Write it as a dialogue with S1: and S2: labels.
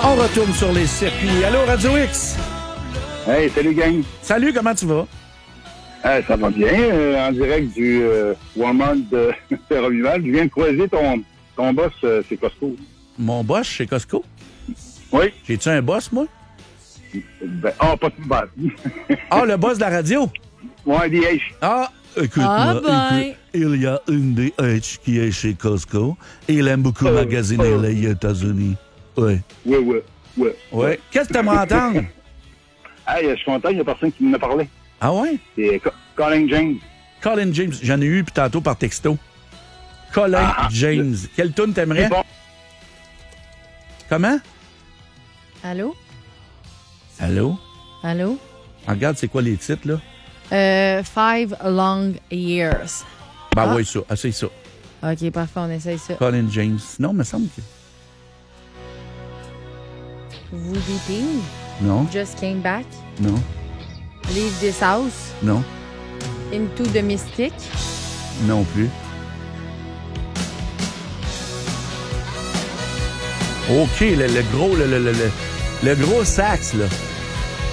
S1: On retourne sur les circuits. Allô, Radio X?
S2: Hey, salut gang.
S1: Salut, comment tu vas?
S2: Ça va bien, en direct du Walmart de Terre-Rival. Je viens de croiser ton boss chez Costco.
S1: Mon boss chez Costco?
S2: Oui.
S1: J'ai-tu un boss, moi?
S2: Pas de boss.
S1: Ah, le boss de la radio?
S2: Ouais, DH.
S1: Ah, écoute-moi, écoute, il y a une DH qui est chez Costco et il aime beaucoup magasiner les États-Unis. Oui.
S2: Ouais.
S1: Qu'est-ce que tu aimerais entendre?
S2: Hey, je suis content, il y a personne qui m'en a parlé.
S1: Ah ouais?
S2: C'est Colin James.
S1: Colin James, j'en ai eu puis tantôt par texto. Colin James. Quelle toune t'aimerais?
S2: Bon.
S1: Comment?
S3: Allô?
S1: Allô?
S3: Allô?
S1: Regarde, c'est quoi les titres, là?
S3: 5 Long Years.
S1: Ben oui, ça. Essaye ça.
S3: OK, parfait, on essaye ça.
S1: Colin James. Non, il me semble que...
S3: Vous Beeping?
S1: Non,
S3: Just Came Back?
S1: non,
S3: Leave This House?
S1: non,
S3: Into the Mystic?
S1: non plus. OK, le gros sax, là.